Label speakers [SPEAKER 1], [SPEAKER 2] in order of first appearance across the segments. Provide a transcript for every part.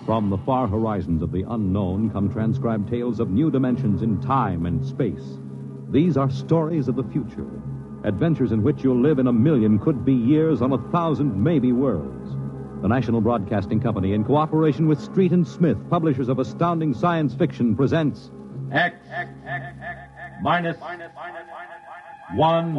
[SPEAKER 1] From the far horizons of the unknown come transcribed tales of new dimensions in time and space. These are stories of the future, adventures in which you'll live in a million could-be years on 1,000 maybe worlds. The National Broadcasting Company, in cooperation with Street and Smith, publishers of astounding science fiction, presents
[SPEAKER 2] X minus 1.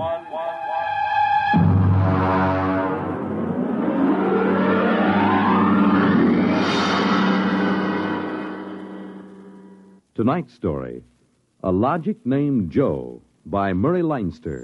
[SPEAKER 1] Tonight's story, A Logic Named Joe, by Murray Leinster.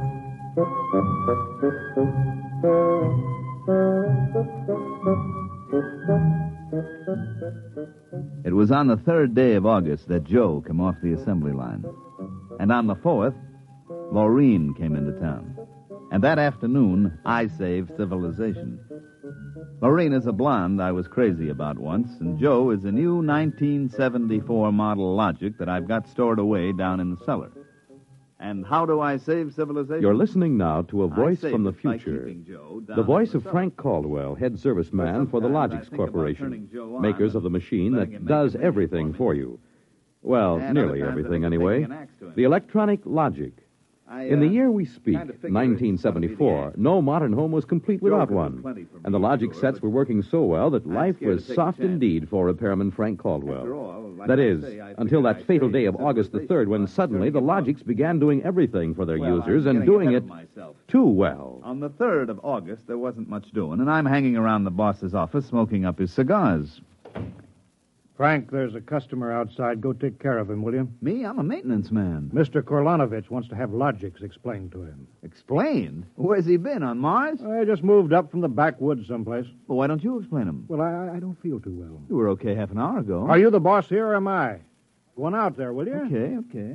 [SPEAKER 3] It was on the 3rd day of August that Joe came off the assembly line. And on the 4th, Maureen came into town. And that afternoon, I saved civilization. Maureen is a blonde I was crazy about once, and Joe is a new 1974 model Logic that I've got stored away down in the cellar. And how do I save civilization?
[SPEAKER 1] You're listening now to a voice from the future. The voice of Frank Caldwell, head serviceman for the Logix Corporation, makers of the machine that does everything for you. Well, nearly everything anyway. The electronic Logic. In the year we speak, 1974, no modern home was complete without one. And the Logic sets were working so well that life was soft indeed for repairman Frank Caldwell. That is, until that fatal day of August the 3rd, when suddenly the Logics began doing everything for their users and doing it too well.
[SPEAKER 3] On the 3rd of August, there wasn't much doing, and I'm hanging around the boss's office smoking up his cigars.
[SPEAKER 4] Frank, there's a customer outside. Go take care of him, will you?
[SPEAKER 3] Me? I'm a maintenance man.
[SPEAKER 4] Mr. Korlanovich wants to have Logix explained to him.
[SPEAKER 3] Explained? Where's he been, on Mars?
[SPEAKER 4] I just moved up from the backwoods someplace.
[SPEAKER 3] Well, why don't you explain him?
[SPEAKER 4] Well, I don't feel too well.
[SPEAKER 3] You were okay half an hour ago.
[SPEAKER 4] Are you the boss here or am I? Go on out there, will you?
[SPEAKER 3] Okay.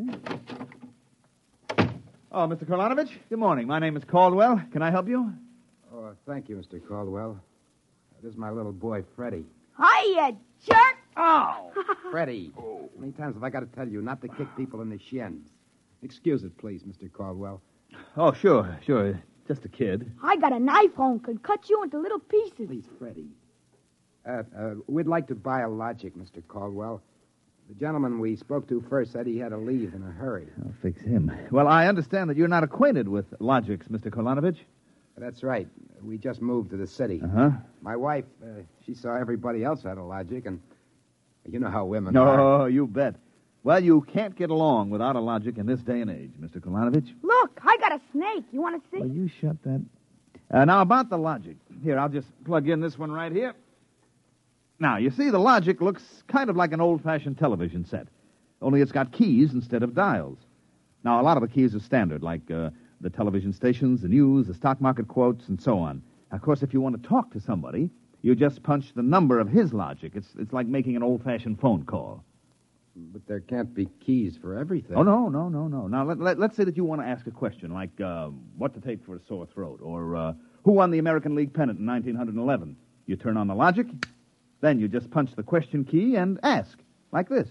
[SPEAKER 3] Oh, Mr. Korlanovich, good morning. My name is Caldwell. Can I help you?
[SPEAKER 5] Oh, thank you, Mr. Caldwell. This is my little boy, Freddie.
[SPEAKER 6] Hi, you jerk!
[SPEAKER 5] Oh! Freddie. How many times have I got to tell you not to kick people in the shins? Excuse it, please, Mr. Caldwell.
[SPEAKER 3] Oh, sure. Just a kid.
[SPEAKER 6] I got a knife home, could cut you into little pieces.
[SPEAKER 5] Please, Freddie. We'd like to buy a Logic, Mr. Caldwell. The gentleman we spoke to first said he had to leave in a hurry.
[SPEAKER 3] I'll fix him. Well, I understand that you're not acquainted with Logix, Mr. Korlanovich.
[SPEAKER 5] That's right. We just moved to the city.
[SPEAKER 3] Uh-huh.
[SPEAKER 5] My wife, she saw everybody else had a Logic, and you know how women are.
[SPEAKER 3] Oh, you bet. Well, you can't get along without a Logic in this day and age, Mr. Korlanovich.
[SPEAKER 6] Look, I got a snake. You want to see?
[SPEAKER 3] Well, you shut that. Now, about the Logic. Here, I'll just plug in this one right here. Now, you see, the Logic looks kind of like an old-fashioned television set, only it's got keys instead of dials. Now, a lot of the keys are standard, like the television stations, the news, the stock market quotes, and so on. Of course, if you want to talk to somebody, you just punch the number of his Logic. It's like making an old-fashioned phone call.
[SPEAKER 5] But there can't be keys for everything.
[SPEAKER 3] Oh, no. Now, let's say that you want to ask a question, like what to take for a sore throat, or who won the American League pennant in 1911. You turn on the Logic, then you just punch the question key and ask, like this.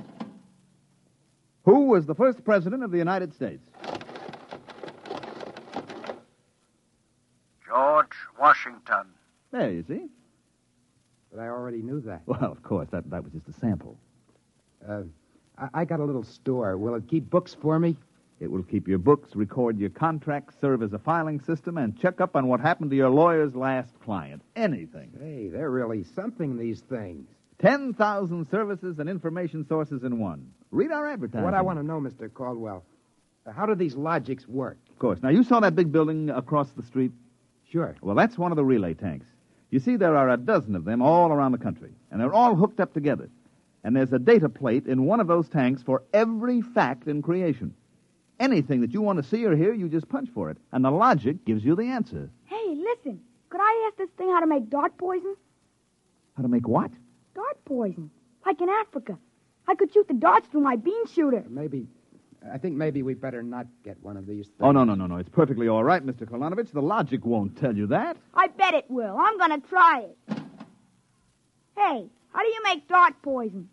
[SPEAKER 3] Who was the first president of the United States?
[SPEAKER 7] George Washington.
[SPEAKER 3] There, you see.
[SPEAKER 5] But I already knew that.
[SPEAKER 3] Well, of course, that was just a sample.
[SPEAKER 5] I got a little store. Will it keep books for me?
[SPEAKER 3] It will keep your books, record your contracts, serve as a filing system, and check up on what happened to your lawyer's last client. Anything.
[SPEAKER 5] Hey, they're really something, these things.
[SPEAKER 3] 10,000 services and information sources in one. Read our advertising.
[SPEAKER 5] What I want to know, Mr. Caldwell, how do these Logics work?
[SPEAKER 3] Of course. Now, you saw that big building across the street?
[SPEAKER 5] Sure.
[SPEAKER 3] Well, that's one of the relay tanks. You see, there are a dozen of them all around the country, and they're all hooked up together. And there's a data plate in one of those tanks for every fact in creation. Anything that you want to see or hear, you just punch for it, and the Logic gives you the answer.
[SPEAKER 6] Hey, listen. Could I ask this thing how to make dart poison?
[SPEAKER 3] How to make what?
[SPEAKER 6] Dart poison. Like in Africa. I could shoot the darts through my bean shooter.
[SPEAKER 5] I think maybe we better not get one of these things.
[SPEAKER 3] Oh, no. It's perfectly all right, Mr. Korlanovich. The Logic won't tell you that.
[SPEAKER 6] I bet it will. I'm going to try it. Hey, how do you make dart poison?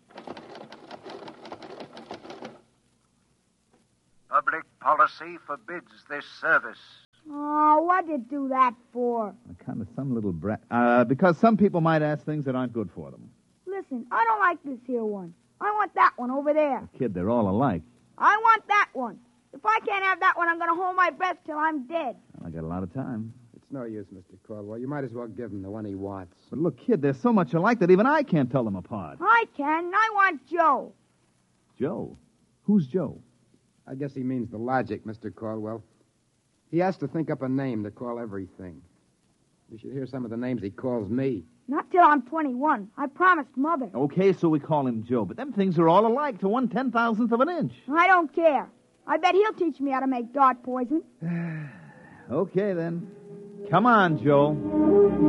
[SPEAKER 7] Public policy forbids this service.
[SPEAKER 6] Oh, what'd you do that for?
[SPEAKER 3] Kind of some little brat. Because some people might ask things that aren't good for them.
[SPEAKER 6] Listen, I don't like this here one. I want that one over there.
[SPEAKER 3] Kid, they're all alike.
[SPEAKER 6] I want that one. If I can't have that one, I'm going to hold my breath till I'm dead.
[SPEAKER 3] I got a lot of time.
[SPEAKER 5] It's no use, Mr. Caldwell. You might as well give him the one he wants.
[SPEAKER 3] But look, kid, they're so much alike that even I can't tell them apart.
[SPEAKER 6] I can, and I want Joe.
[SPEAKER 3] Joe? Who's Joe?
[SPEAKER 5] I guess he means the logic, Mr. Caldwell. He has to think up a name to call everything. You should hear some of the names he calls me.
[SPEAKER 6] Not till I'm 21. I promised Mother.
[SPEAKER 3] Okay, so we call him Joe, but them things are all alike to 1/10,000th of an inch.
[SPEAKER 6] I don't care. I bet he'll teach me how to make dart poison.
[SPEAKER 3] Okay, then. Come on, Joe.